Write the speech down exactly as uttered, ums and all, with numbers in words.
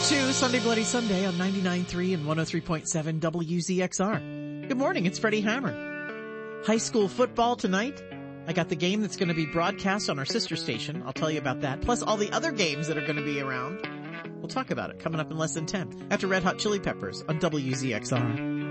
to Sunday Bloody Sunday on ninety-nine point three and one oh three point seven W Z X R. Good morning, it's Freddie Hammer. High school football tonight. I got the game that's going to be broadcast on our sister station. I'll tell you about that. Plus all the other games that are going to be around. We'll talk about it coming up in less than ten after Red Hot Chili Peppers on W Z X R.